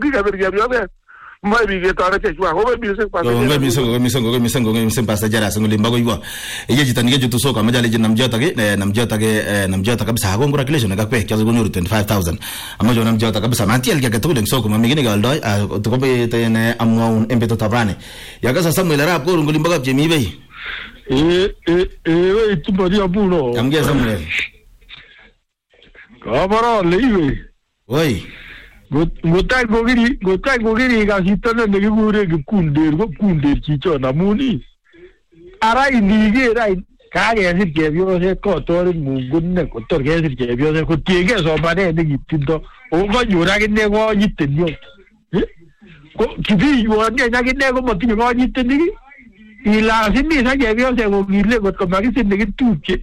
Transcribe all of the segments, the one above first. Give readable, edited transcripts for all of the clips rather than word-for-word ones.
kikabir chepyoset. Mai biik ketoret chechwak. Ngoi mising Pastor Jairus ngolimba koiwo. Iye chito nikechutu soko amajale je namjota kabisa. Congratulations ngakwe kiasi kunyoru 25,000. Amajo namjota kabisa. Mantiel kia ketukule soko mamigine galdoi tukobe tene amwaun embeto tabrane. Yakasa Samuel Arap ko ngolimba kap jemi bei. Tupari apuno. Amge Samuel. Kabara leiwe. Oi. Gotai gogiri kasitana nekikure kunder chicho namuni. Ara indige rai kakesir chepyoset kotoret Mungu kotor kesir chepyoset kotiengei somanet nekitindo. Okonyor akine konyiten yon. Ko kibiywon akine komatinye konyitenik. Ilasimis ak chepyoset kokile kotko makisir nekitupche.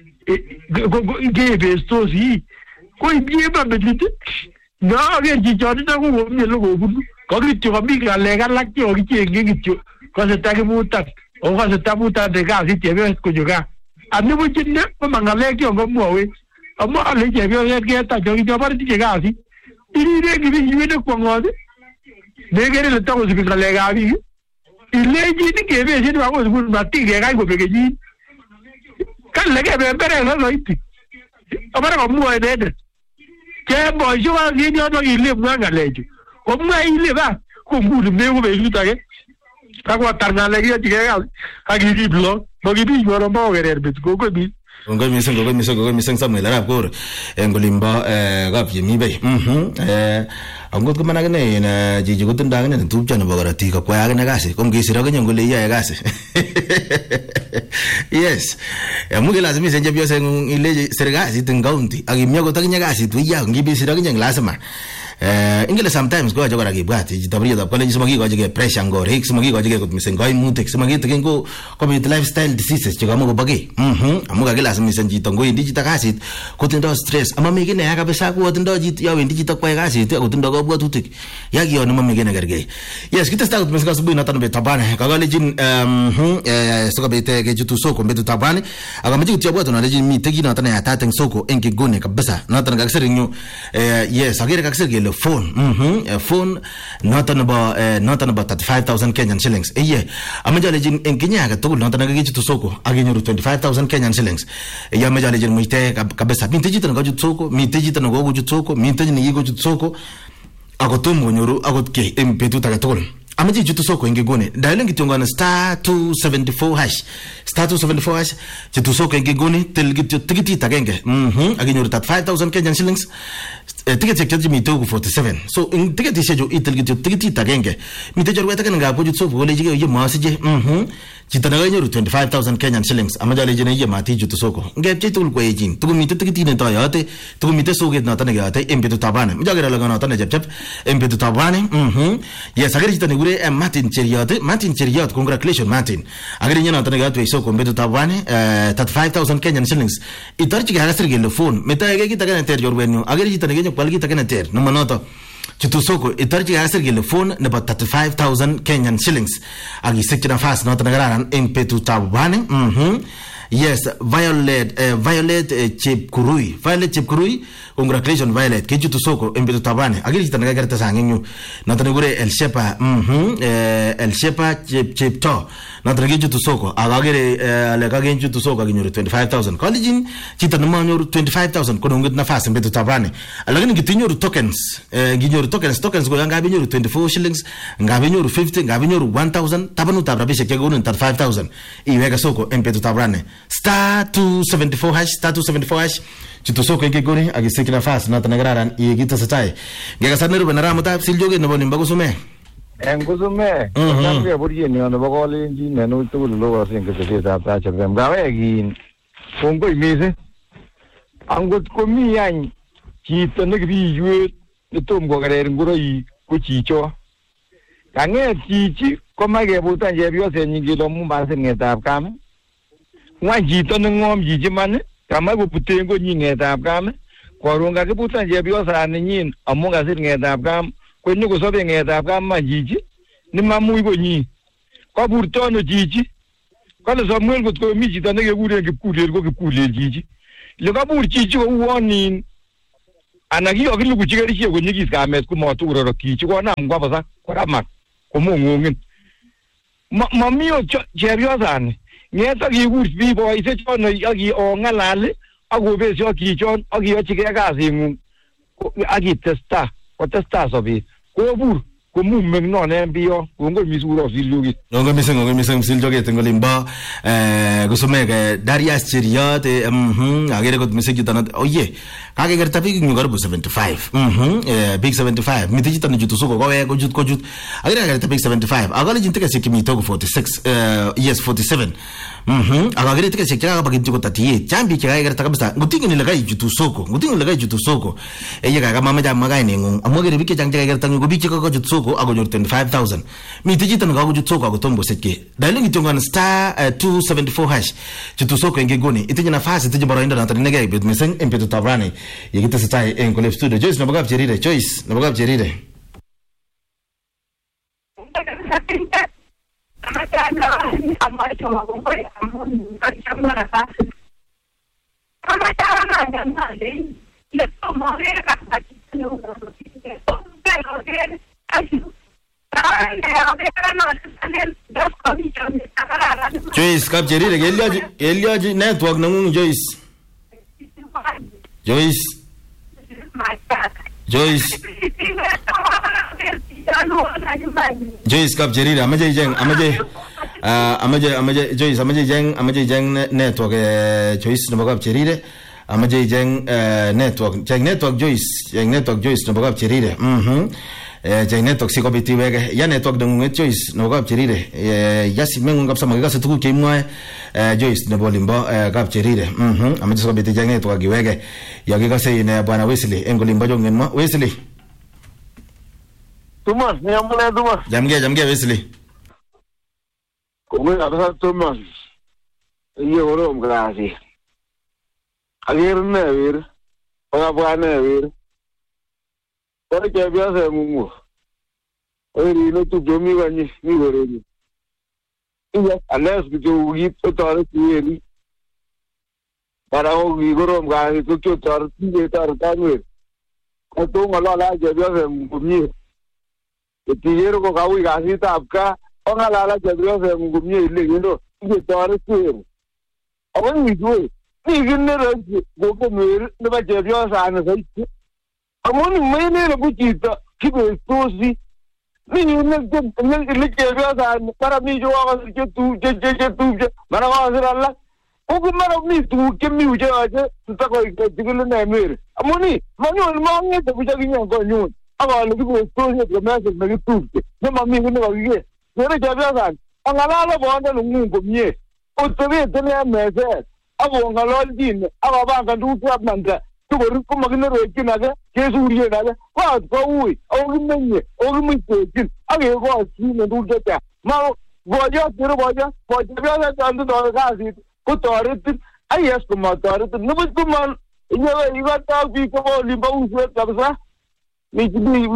Kebestosi. Ko ibyema metit. No, ager chichonito ko komie lokobunu. Kokityo komi ngalek alak chekokicheng'e kityo. Koseta kimutat. O koseta mutat kasit chepyoset konyo gaa. Anibuch ine koma ngalek chon komwowech. Amwa ale chepyoset ketach kichobore tinye kasit. Irire kibiywet nekwong'ot. Nekere ile takosibi ngalekab biik. Ilenjin kebesien makosibun matikekany kobek kenyit. Kale kebemberen soiti. Abare komwoe inendet. Boisho wasini yoto kile mwa ngalechu. Komwa ile ba kongulu meku betut age. Kakwatar ngalek yochike akirib lo. Makibich waro maokerer bet kokobi. Ngoi mising Samuel Arap Kor ngolimba kap yemi bay. Angot ko manakine na jiji kotinda akine tupcho nebo korotik kokwai akine kasi. Kongisir akinye ngole iyae kasi. Yes. Amuke lazima isenje byose ile serikali tin county akimya kotakinye kasi tuya ngibisir akinye lazima. Ingele sometimes go ajo rakibwati jitabria da college smagi go jige pressure ngor hik smagi go jige kutmisen go imutik smagi tiken go commit lifestyle diseases chigamo go bagi amuka kila smisen jito go indi jita kasit kotindo stress ama migine ya kabisa ko tindo jito ya wendi jito kwa kasit kotindo go bwatutik yaki ono mamigine gerge. Yes kitasta kutmisen asubuhi natano betabane kagale jin soka bete ke jitu soko betu tabane akamji kutia bwato na jin mitegi natana ya taten soko enki gone kabisa natana kakseri nyu yes agere kakseri phone phone not about 35,000 Kenyan shillings amajale jin engenya ga tugul not nagage to soko agenyoru 25,000 Kenyan shillings amajale jin muite kabisa minteji tan goju soko minteji tan goju soko minteji ni goju soko agotomo nyoru agotke empetu taga tugul amaji jutu soko ingegone dialing kitongana *274# jutu soko ingegone telgityo tigiti tagenge agenyoru 35,000 Kenyan shillings ticket check mi to 47 so in ticket shejo itelgityo tigiti tagenge mi te jorweta kan ga poju soko le jige ye masije chitana agenyoru 25,000 Kenyan shillings amajale jene ye mati jutu soko ngepche tul ko ejin tugu mi te tigiti ne to yote tugu mi te soget na tane ga te empetu tabane mjagera lagana tane jep empetu tabane yes agere chitane gure Martin Cheriot congratulations Martin agere nyana tane ga to soko empetu tabane 35,000 Kenyan shillings itarchi ga hasirge le phone meta ge kitagana ter jorwenyo agere chitane ge kwalgi takana ter no manoto chitu soko itarji gasir gele phone nebo 35,000 Kenyan shillings agi sekina fast not nagaran empetu tabane yes Violet Chepkurui congratulations Violet ke chitu soko empetu tabane agi chitana garta sangenyu natane gure El Shepa Chepto natane chitu soko agagere ale kage chitu soko aginyoru 25,000 college chitana manyoru 25,000 kono ngit nafasi empetu tabane alagini gitinyoru tokens ginyoru tokens go yanga binyoru 24 shillings ngabinyoru 50 ngabinyoru 1,000 tabanu tabrabishe ke gono 35,000 iwega soko empetu tabane *274# chitu soko ingegone agisekina fast natana gararan igita satai ngega saneru benara mata siljoge nebo nimba kusume Engusume, nangge burje ni ono bagole ji nenu tu lo asin ke se ta ta chabem gawe gi kongo imese angut ko mi yan chi to ne gi yue to mgo gare nguro yi ku chi cho kange chi ko ma ge bu tan je bio se ni gi lo mu ba se nge ta kam wa ji to ne ngom ji man kama bu putengo ni nge ta kam ko ronga ge bu tan je bio sa ni nyin amu ga se nge ta kam ko ni ko sobe nge ta kam ma ji ni ma mu go ni ko burto no ji ko le Samuel ko mi ji to ne ge gure ge kule ji le ka bur ji ko woni ana kiyo kilugu chikerichek konyikis kamet kumaturoro kichi konam kwabasa koramak komongongin mami chepyosani ngeta kikur biik boisiek chono akiongalal akobesyo kichon akiyochigei kasingung akitesta sobet kobur komumeng non en biyo kongoi misuro silugi kongoi mising siljoget eng olimbo kusumek Darius Cheriot agere kot mising chito oye kakekerta biik ing karibu 75 big 75 mite chito ne chutu soko kowe kochut agere kakekerta big 75 akale jin tikesiek chemito ko 46 yes 47 akagere tikesiek chakabakityo ko 38 chambi chakakekerta kabisa ngutingi ile kai chutu soko eye kakamamaja magaine ngung amwagere biik chechang chakakekerta ngo biik chakakochut soko akonyor 25,000 mite chito nekakochut soko akotombo setke dalingi tiongon star 274 hash chutu soko engegoni itinye nafasi itinye boroindo noto inegei bet mising en betutab rani yekitesetai en Kolep studio Joyce nebo Kapcherire Joyce Kapcherire kelioji network nengung Joyce Kapcherire amaje Joyce amaje ijeng network Joyce nebo Kapcherire amaje ijeng network Joyce nebo Kapcherire jeng network sikobit iwege ya network nengunget Joyce nebo Kapcherire yasimengung kabisa makikase tuguk cheimwoe Joyce nebo olimbo Kapcherire amache sikobit ijeng network iwege yakikase ine bwana Wesley eng olimbo jongenmo Wesley Thomas niamune Thomas jamge Wesley kongoi kabisa Thomas iye korom klasi ager ne wir bwana wir Por que había ese mumu. Oye, no tu jomi gani ni goreni. Iya, alas que yo vi todo eso para hoy gorom gani tu tar ti tar tanwe. Ko to ngala la je había ese mumu. Que tijero ko gawi gani ta apka ngala la je había ese mumu ile gindo. Ti tar eso. Awan ni jo. Ni ginne ro go ko mer ne ba je había esa na sai. Amoni mene le buchita kibe tosi ni ne kebya sa para mi jo wa ke tu je mara wa siralla o ko mara mi tu ke mi uje aje ta ko ke digule na mer amoni manu ma nge te buja ginya ko nyu aba le kibe tosi ke ma se me tu ne ma mi ne wa ge ne kebya sa angala lo bonda lu ngu mie o to be te ne me se abo ngalo din aba ba ka du tu abnanda tu ko magina ro kinaga kesuriye naga wa ko ui o gimenye o gimutekin age ko asine dujeta ma goja tiro goja bela tandu do gasi ko torit ayes ko ma torit nubut ko man inyewe igata bi ko limba usu kabisa mi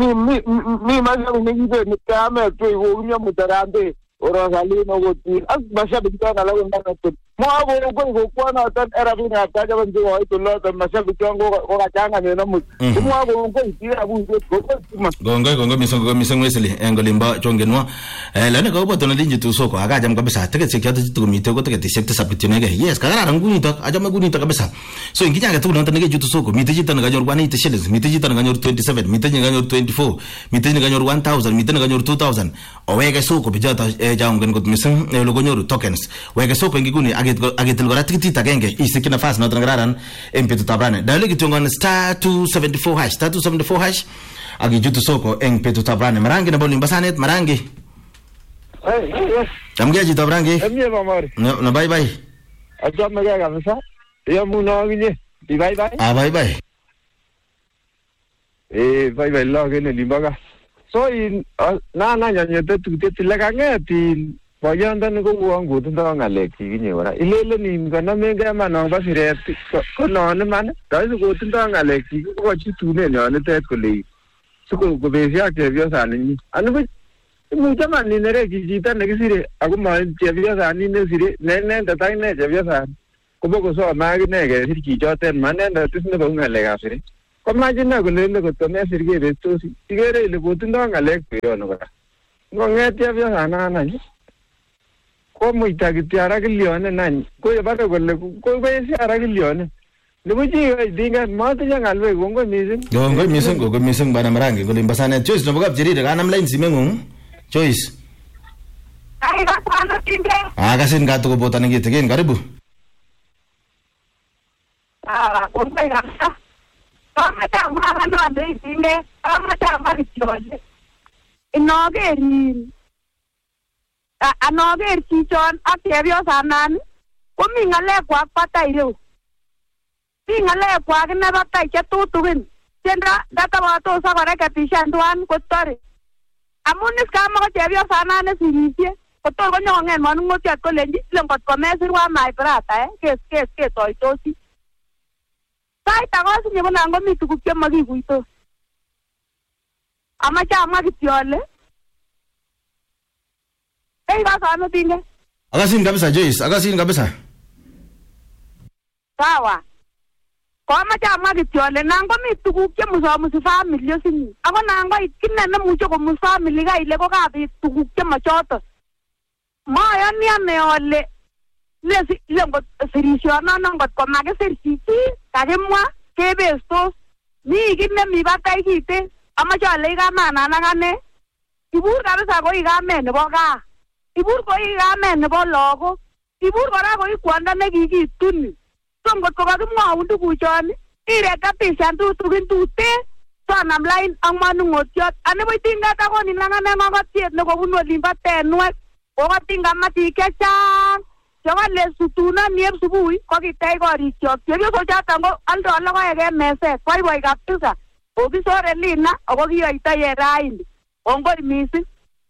ma ga ni de ni kame to go nya mutarande ora sali no go tin as basha bita na lawo na to mo abo ko na tan era bi na ta jaban jo ai to lo tan masha bita go ga changa ne no mo abo ko ti abu gongo misong Wesley engolimba chongenwa la ne ko boto na linji tu soko aga jam kabisa teke sekya tu mite ko teke sekta sapitine ge yes kagara nguni to ajama nguni to kabisa so inginya ga tu na tan ge jutu soko mite jita na ganyor 180 shillings mite jita na ganyor 27 mite na ganyor 24 mite na ganyor 1000 mite na ganyor 2000 owege soko bijata jaungen kot mising logo nyoru tokens wege soko ngiguni agetel gora tikiti tagenge isikina fast na tangraran empetu tabrane dale kitongon star 274 hash agi jutu soko empetu tabrane marangi na boli mbasanet marangi tamgia jita marangi emye mamari no bye bye ajam mega kabisa ya muno ngi bye bye bye bye bye bye lo gene limbaga so in na nyanyete tu laga ngati Bayan dan ko uang gudun ta ngalek chi ni wara ilele ni kana mega manong ba sire ko non man dai su gudun ta ngalek chi ko chi tu ne ne te ko le su ko be sia ke vio sa ni anu bi mu jama ni ne re ji ta ne sire aku ma je vio sa ni ne sire ne ta tai ne je vio sa ko bo ko so ma ne ge sir ki jo ten man ne tu ne ko ngalek a sire ko komache na kole kot komesir kebestosi ikere ile kotindoi ngalek kweyono kora ngonget chepyosanana komuita kityo ara kilyonen any koyebare kole koibesi ara kilyonen nibuchi dinga matinye ngalwek kongoi mising bana Marangi kole mbasane Joyce no bokap jirire kanam line simengung Joyce kasin ka tuko botani kitikin karibu kongoi kabisa kamacha mwana ndinge kamacha marichole inogerin anoger chichon ak chepyosanan komi ngalekwak batai ireu mi ngalekwak ine batai chetutukin tienda databatos akoreketishan tuan kotore amun is kama ko chepyosanan nesirisie kotor konyongen manungotiot kolenji len kot komesirwa my brother kes toitosi sait akosinye konan komi tuguk chemakikuitos amache amwa kityo ale kasano tinge akasin kabisa Joyce akasin kabisa sawa koamache amwa kityo ale nan komi tuguk chemusomusi family osinyi ako nan koit kine nemuche komus family kaile kokabit tuguk chemachoto mayani ane ale lengot sirisyonono ngot komakisir chichi kakimwa kebestos mi kit nemi batai kite amache ale ikamanan ak ane ibur kabisa ko ikamet nebo gaa ibur ko ikamet nebo lagok ibur kora ko ikwondo nekikituni so ngot ko kakimwaun tuguchon irekatishan tutukin tuten sonam lain ak manungotiot anebo itinget akoni nangane ngokotiet nekobunu olimbo tenwek kokotinga matik chechang chekale sutunon yep subui kokitech korikyok chepyosochoton ko aldo logoek en meset boiboi kabisa kokisore Lina ako kiyoito ye raini kongoi mising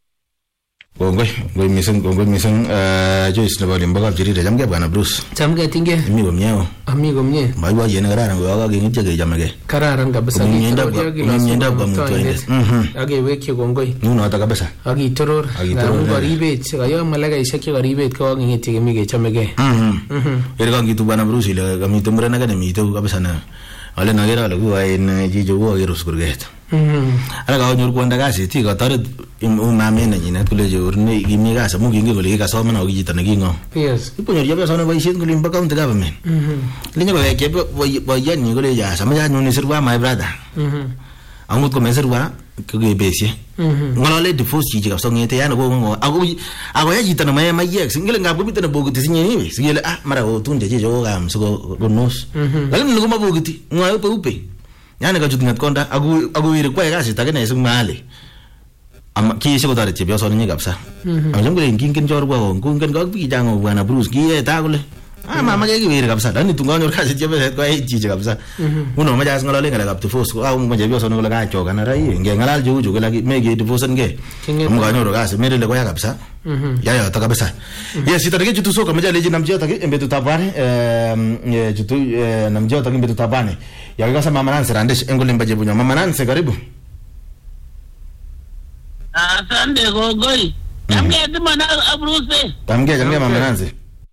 kongoi mising Joyce nebo limbo kapchirire chamgei bwana Bruce chamgei tinge mi komyeo ami komye boiboiyet ne kararan ko kakengitye kechamegei kararan kabisa miendab kamutwoindet akewekyi kongoi nunoto kabisa akitoror karibet kayo malakaisiek chekaribet ko kakengitye kemi kechamegei ere kangitu bwana Bruce ile kamite muren ake nemite kabisa na ale nagere ale kuwaen chicho kuwakerus kurget ala kaonyor kwanda kasit kotoret umamet nenyinet kolechi urne kimi kasi amu kingen kole kikasoman ako chito neking'om iponyor chepyosono boisiet kole imbo county government linye kowek boiyonyi kolechi amache anyun isirwa my brother angot komesirwa kokebesie ng'olole divorce chichi kabisa ng'ete yani ako ya chito nemaye mayek singele ngap komite nebokiti sinyeni sikele mara kotun chechicho kokam sikonos lakini nikomabokiti ng'wae peupe yani kachut ng'etkonda akowiri kwae kasit akine sing mahali kieshe kotoret chepyosoninyi kabisa acham kole kingen chorwa kingen kak biik chang bwana Bruce kiyeta kole mamache kiwiri kabisa lakini tun kanyor kasit chepyoset koyait chichi kabisa uno mache as ng'olole ng'alekab divorce ko mache chepyosonik kole kachokan ara ngeng'alal cheu chu kole mekedivorcenkei amu kanyoru kasit melele koya kabisa yayoto kabisa yes ito nekechutu soka mache alechi namchiyotok en betutab bwane chutu namchiyotok en betutab bwane yakikase Mama Nancy Randish en kolimbo Chebunyo. Mama Nancy karibu. Asante kongoi. Chamgei timana Bruce. Chamgei Mama Nancy.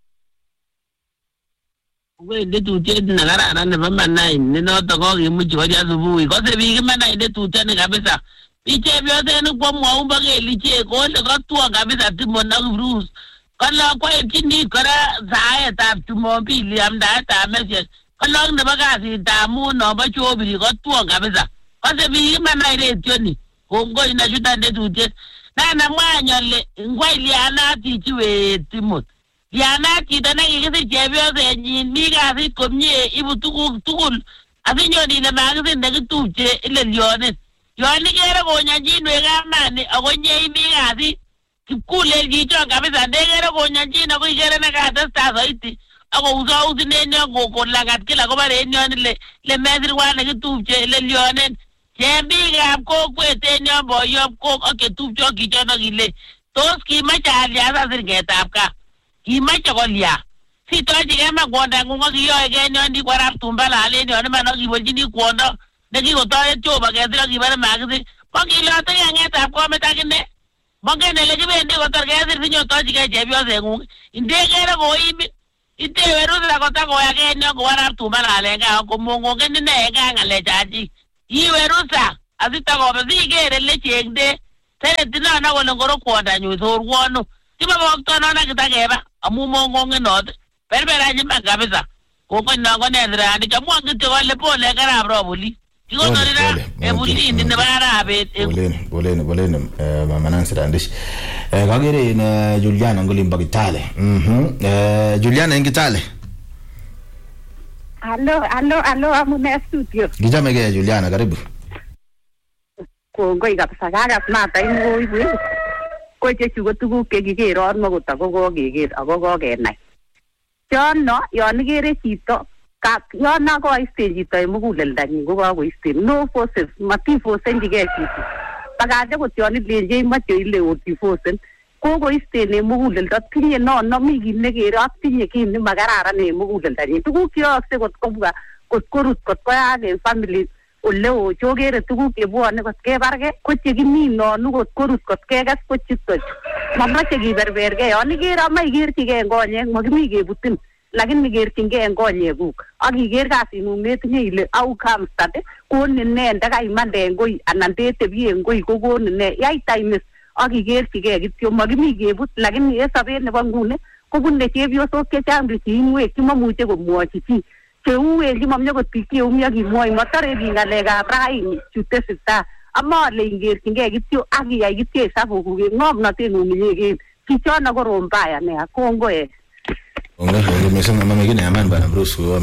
Kongoi ndetutiet nekararan nebo Manai nenoto kokimuch kocha asubuhi. Kose biik Manai ndetutiet kabisa. Biik chepyosenik komwaun bakelichek kole kotwon kabisa Timon ak Bruce. Kolokwaityini kora saetab Jumapili amdaetab mesiek. Kolong nebo kasitab mut nombo chobiri kotwon kabisa. Kose biik Manai retioni. Kongoi nachuton ndetutiet. Nana mwanyole ngwai lianat chichi we Timon. Lianat chito nekikisir chepyosenyin mi kasit komie ibu tuguk tugul. Asinyoni ile makisir nekitupche ile lionet. Yon ikere konyanchinwek kamani ako nye imi kasit. Kipkulel chichon kabisa ndekere konyanchin ako ikere nekatesta soiti. Ako usausinen yon kolagat kila kobare en yon ile mesirwan nekitupche ile lionet. Chembikab kokwet en yon boyob kok ak chetupcho kichono kile tos kimache alias asirketab kaa. Kimache kolya. Sitochike ma kwondang'ung ak kiyoeke en yon dikwarab tumbalal en yon iman ak kibolchini kwondo nekikotoret Jehova kesir ak kibore makisir. Kokilote keng'etab komet akine. Mongen ele kibendi kotor kesir sinyotochike chepyoseng'ung. Indekere koimi Itewe Rusa kotakoya Kenya kuwara tumaralenga kumongongen inenga ngalechachi. Iwe Rusa asitakobe sikere lechengde. Teretinana kole ngoro kwodanyu sorwono. Kibaboktonona kitakeba amu mongongen not. Berberaji kabisa. Kokona konezrani kamwa kityo kole pole karab robuli. Kikonorira ebulini ne barabet. Bolene mama Nancy Randish. Kagere in Juliana ngolimba Kitale. Juliana in Kitale. Allo amune studio. Gijamege Juliana karibu. Kongoi kabisa kakasmata ingoi. Ko chechu ko tuguk chekikeror makotako kokeker ako kokenai. Chono yon ikere chito yon akoisten chito en muguleldanyin ko kakoisten no forces matifosenjigei chito bakache kot yon ilenje imoche ile otifosen kokoisten en muguleldo tinye nono mi kit nekere ak tinye kit nemakararan en muguleldanyin tuguk cheyookse kot kobwa kot korut kot koyaak en family oleo chokere tuguk chebwone kot kebarge ko chekimi nonu kot korut kot kekes ko chuto mamache kiberbergei yon ikere ama ikerchigei en konyek makimi kebutin lakini kerchingei en konyekuk ak iker kasingung metinye ile outcomes that konin ne ndakaimande en koi anan tetebi en koi ko konin ne yai times ak ikerchigei kityo makimi kebut lakini en sobet nebo nguni kobune chepyosok chechang bichingwek chemamuche komwochi chi cheuwen chemamye kot biik cheumyo kimwoi matare biik ng'alekab raini chutesita amale ingerchingei kityo ak iyai kityo hesabukuk en ng'omnotengung inyeken chichono korom mbaya nea kongoi Onge mesema mama ngine aman bana Bruce wa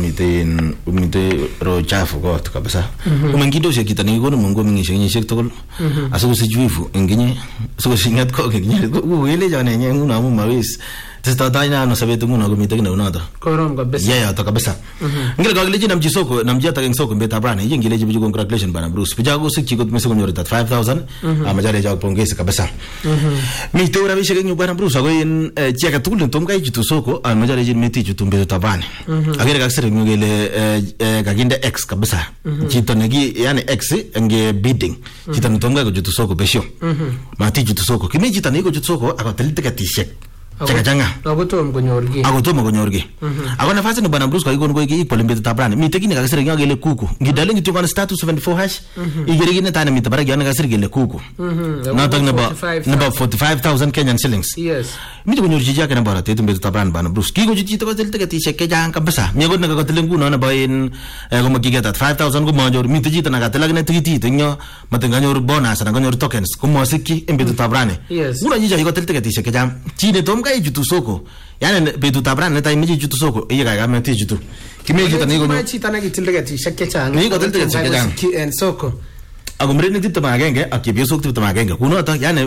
mite ro chafu kot kabisa. Umengido shekita ni gono mungu mingishe shek tokol. Asuko sijuifu nginye asuko shingat ko nginye uwele jane nye nguna mu mawis. Testa taina no sabetu nguna ko mite ngina unata. Korom kabisa. Yeah to kabisa. Ngile ko geleji namjisoko namjata ngensoko mbeta brana yengeleji buju congratulations bana Bruce. Bijago sikchi ko mesoko nyori tat 5000 amajale jago pongezi kabisa. Mite ura bishe ngi bana Bruce ago in cheka tukul ntomkai jitu soko amajale jin meti jitu mbeto tabani. Agere kaksere ngile kaginde X kabisa. Jito negi yani X nge bidding. Jito ntomkai ko jitu soko besho. Mati jitu soko. Kimi jita nego jitu soko akotelite katishek. Changa. Agotom konyorgi. Agona nafasi no bana Bruce ko igon ko equal mbeto tabani. Mite kini kaksere ngile kuku. Ngidale ngito kan status 74 hash. Igere gine tane mite bara gana kaksere gile kuku. Now talking about 45,000 Kenyan shillings. Yes. Mite ko nyorji jake na bara tetu mbeto tabani bana Bruce. Kigo jito ko telte katishek ke jang kabisa. Miagon na katelengu no na bayin ko magigeta 5,000 ko manjor mite jito na katelag na titi tinyo matenganyor bonus na ganyor tokens ko mosiki mbeto tabani. Yes. Mura jija ko telte katishek ke jang. Chine tom kai jutu soko yani betu tabran neta imiji jutu soko iye ga meti jutu kimeji tani go machi tana gitilgati shakke chang ni go tilgati shakke chang en soko agumre ni tipta magenge akibyo soko tipta magenge kuno ta yani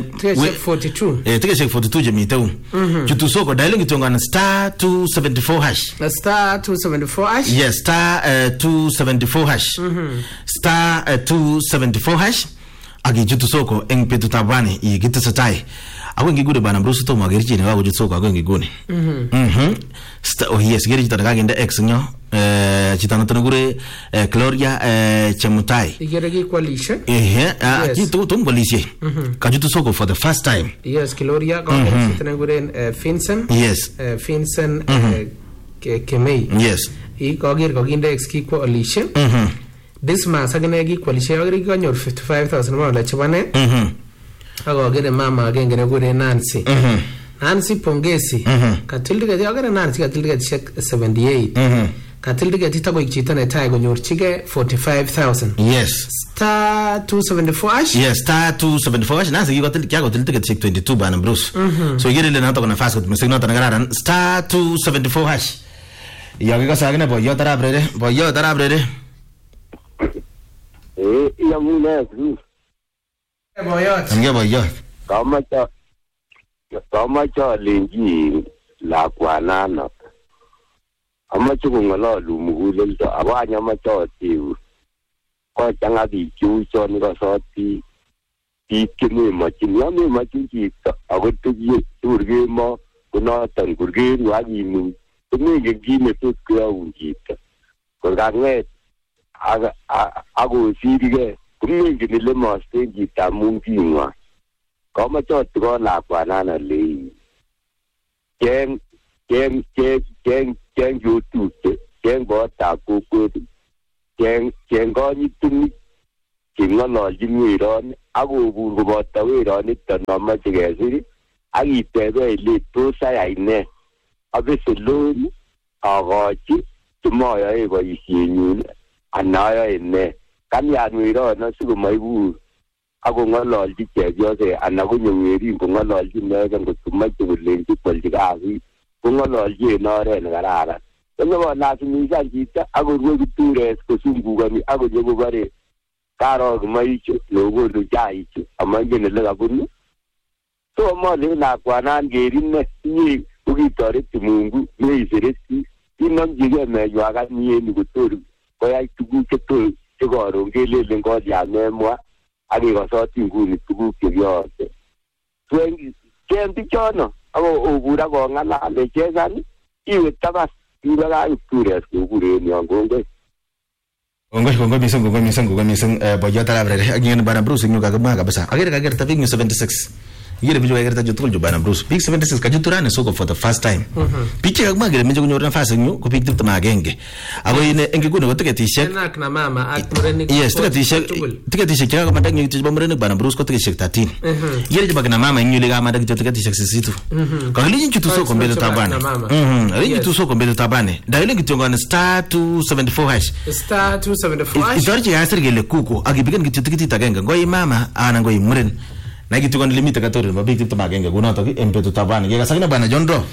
42 tike 42 je mitau jutu soko dialing itongana star 274 hash star 274 hash yes star 274 hash star 274 hash agi jutu soko eng betu tabrani i gitu satai ako ngigude bana Bruce to magerchi ne wako jutsoka ako ngigone oh yes gere jitana kagende X nyo chitana tanugure Gloria Chemutai igere gi coalition kitu tumbolishe kajutu soko for the first time yes Gloria ko tanugure Vincent yes Vincent Kemei yes I kagir kaginde X ki coalition this month agene gi coalition agere gi kanyor 55,000 ma la chibane Ako gere mama agenge negure Nancy. Nancy pongezi. Katildige agere Nancy katildige check 78. Katildige titago ichita na tai gonyorchige 45,000. Yes. Star 274 hash. Yes, star 274 hash. Nancy katildige check 22 bana Bruce. So gere le nato kona fast ko mesigno tanagaran star 274 hash. Yage ka sagene boyo tarabrede. Ya muna Boyot. Nge boyot. Kamacha lenji la kwanana. Amachu ngalalu mugulelto abanya macha tiu. Ko changa di chucho ni soti. Tikini machin yami machin kita. Ago tugi turge mo kuna tan kurge wagi mu. Tumi gine tut kwa unjita. Ko gange ago sirige Kumi gini mo stage ta mungkinwa. Kama chot ko la kwanana le. Ken cheng YouTube, cheng botab kokwet, cheng konyitunik cheng'ololjin weron akobur koboto weroniton nomoche kesir ak itebe ile tos ayai ne abese loan akochi chemoyoe boisienyun ana ayoe ne kamyan werono sikomoibur akong'ololji chepyose ana konyo werin kong'ololji inegen kotumoche kolenji kwolchi kasit kong'ololji en oret nekararan konyokolasimishan chito akorue kitures kosumbukoni akonyo kobore karo kimoichu nokonu chaichu amongen ele kabunu so molen lakwanan kerin inye kokitoreti Mungu meisereti inomchigei menywakat miyeni kotor koyai tuguk chekoron kelelen kolyan memwa ak kekosotin nguni tuguk chekiyote cheng bichono ako obur akong'alal echesan iwe tabas iwe kakiptures kokuren yon kongoi Kongoi mising boyot arap rere ak ngene bana Bruce nyu kakimwa kabisa agere kagerta big 76 igere bijo kagerta jotul jo bana Bruce big 76 kajuturane soko for the first time piche kakimwa gere meje kunyor nafasi nyu ko big 21 ako ine engekune ko tiketishek nak na mama ak murenik yes tiketishek chaka madak nyu tibo murenik bana Bruce ko tiketishek 13 igere jiba kana mama nyu le ga madak tiketishek 6 ko hali nyu tu soko mbele tabane ali tu soko mbele tabane daile kitongana star 274 hash star 274 itorchi yasir gele kuko akipigen kityo tikitit agenge ngoi mama ana ngoi muren na kitu kon limit katori ba big tip agenge kunoto ki empetu tabani ke kasakina bana John Ro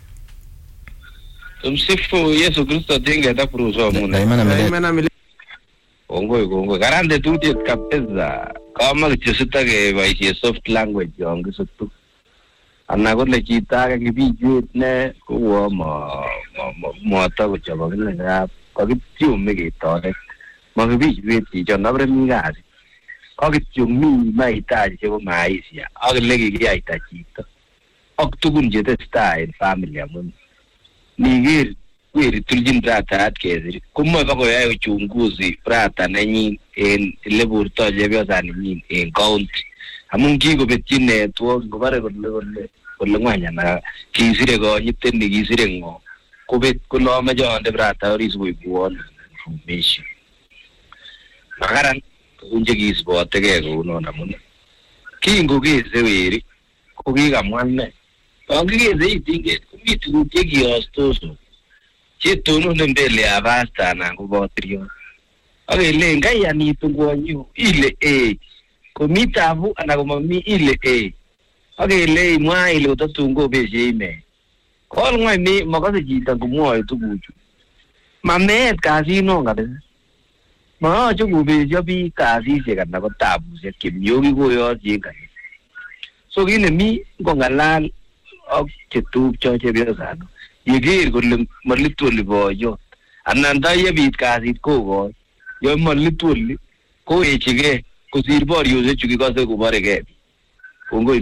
tumsifu Yesu Kristo tinge ta pruso muna imana mele ongo garande tutiet kabisa kama kichusita ke baishie soft language yonge sotu ana kole chita ke kibijuet ne ko mo ta ko chaba kile ngap kakitiume ketoret makibijuet chicho nabre mi kasi kakitiumi mahitaji chebo maisha akile kikiyaita chito ak tugun chetestai en family amun niger weri tuljin bratat kesir komoe bakoyai uchunguzi brata nenyin en leburto chepyosaninyin en county amun kikobetyi network ngobare kole ngwanyana kisire konyiten ni kisire ngo kobet kolome jonde brata oris koibuon information makaran kunje kisbotegei kounon amun kingokese weri ko kikamwa ne kikese itinget komi tuguk chekiyostos chetonone mbele ya pasta anan ko botriot akele ngayanitu kwonyu ile komi tabu anan komomi ile akele imwa ile kotatun kobeshe ine kol ngwai makase chito komwoe tuguchu mameet kasino kabisa maache kobecho biik kasisiek anan ko tabusiek chemioki koyotyin kanisa so kit nemi ngong'alal ak chetupcho chepyosano yeker kole molitwoli boyot anan ndayebit kasit kokoi yo molitwoli kowechigei kosir boriosechu kikose koboregei kongoi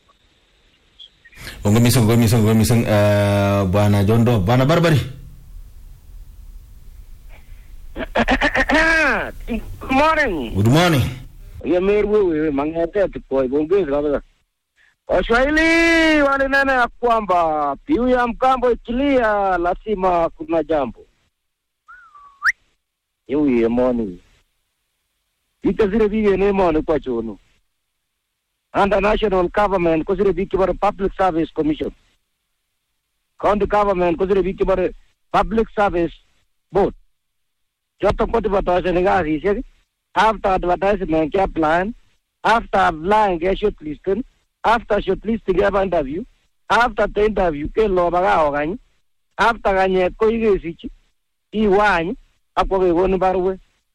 mising bwana Jondo bwana Barbari Good morning. Wewe mangete kwa bongezi kabisa. Waswahili walinena ya kwamba piu ya mkambo ikilia lazima kuna jambo. Yewe moni. Ita zile bige ne moni kwa chono. Under national government ko zile bige bara public service commission. County government ko zile bige bara public service board. Joto kote bataje negasi after advertisement ke plan after applying ke shortlisting after shortlisting ke interview after the interview ke lo baga ogany after ganye ko igesichi iwany akwa ke gonu barwe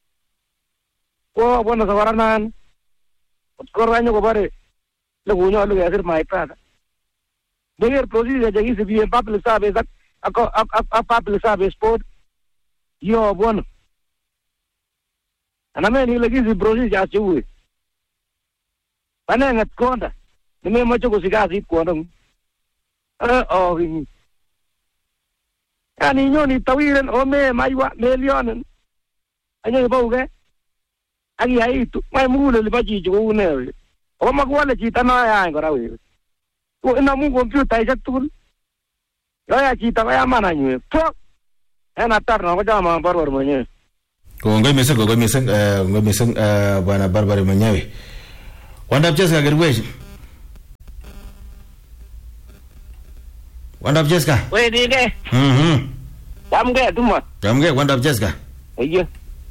ko bona sawaranan ko ranyo ko bare le gunyo lu yasir my brother their procedure jagi se bi public service ak public service board yo bona aname ni lagi si procedure achuwe pana ngat konda nime macho kusikasi konda ani nyoni tawiren ome maiwa million anyo bauge agi aitu mai mule libaji ju ne o magwale chita na ya ngora we ko ina mu computer isa tul ya chita ya mana nywe to En atar no ko jama barbar mwenyewe. Kongoi mising bwana Barbara mwenyewe. Wanda Jessica gerwesh. Wanda Jessica. We dike. Tamge tuma. Tamge Wanda Jessica. Eye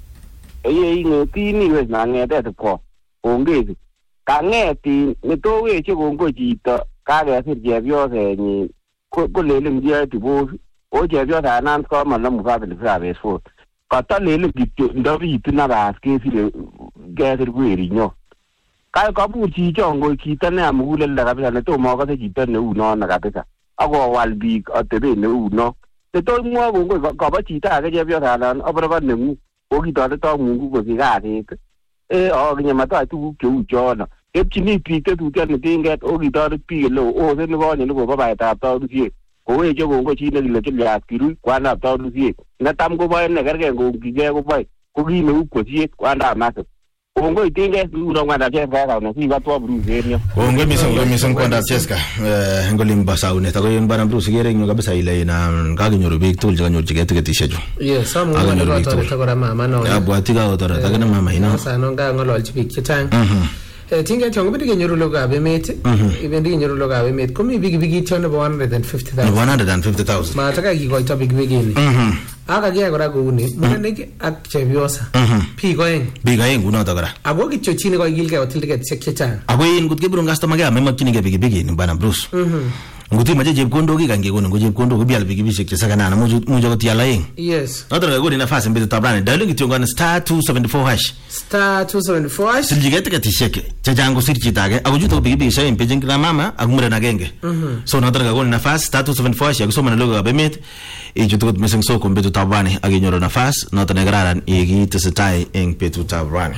ngoti ni wes na ngete ko. Onge. Ka ngeti ni to we che kongo chito ka ke sir jebyo se ni ko lele mdia tibo o jebyo da nan ko ma lamu fa be fra be so. Ka ta lele gitu ndabi tina ba ke sire ge sir gweri nyo. Ka ka bu chi jongo kita ne amule la kabisa ne to mo ka se kita ne uno na kabisa. Ago walbi atebe ne uno. Te to mo kongo ka ba chita ke jebyo da nan abra ba ne mu o kita to mu ko si ga ke. O nyama ta tu ku jona. Epchini pite tu te ne tinget o kita pi lo o se ne ba ne ko ba ta ta du si. Ko we jo ko chi ne le ke ya kiru kwa na ta du si. Na tam ko ba ne gar ke ko ki ge ko ba. Ko gi ne ko si kwa nda ma. Ko ngo tinget du no ngada che ba ka na si ba to bru ge ne. Ko ngo misong Wanda Jessica ngolimba saune ta ko yen bana bru sigere nyo kabisa ile na ngagi nyoro big tool jaga nyoro jigete ketisheju. Yes, some ngo to ta ko mama no. Ya bwati ga otora ta kana mama ina. Sa no nga ngolo chipik chitang. Tinga chongo bidi nyoro loga be met. Even di nyoro loga be met. Komi big turn about 150,000. 150,000. Ma taka ki ko to big ni. Aga ge agora go ni. Mune ke ak chebiosa. Pi ko en. Big en uno ta gara. Ago ki chochini ko gilga hotel ke seketa. Ago in gut ke burung customer ga mema kini ke big ni bana Bruce. Nguti maje jeb kondo ki kange gono jeb kondo ko bial bigi bisek saka nana mujo ko tiala yin. Yes. Otra go ni nafasi mbeto tabrani dialing itonga na *274#. *274#. Siljigete ka tisheke. Chajango sirchi tage. Agujuto bigi bigi shayin pejin kina mama agumura na genge. So otra go ni nafasi *274# yakusoma na logo abemet. Ijuto missing so ko mbeto tabrani aginyoro nafasi nota negraran igi tsetai eng petu tabrani.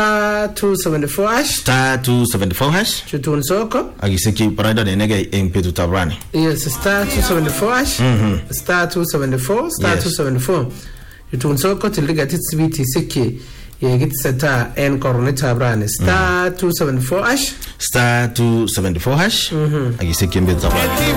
*274#. *274#. Chutun soko. Agiseki parada nege eng petu tabrani. Yes, *274#. *274. *274. Chutun soko tilga titsibiti seki. Yegit seta en coroneta brand *274#. *274#. Agiseki mbeto tabrani.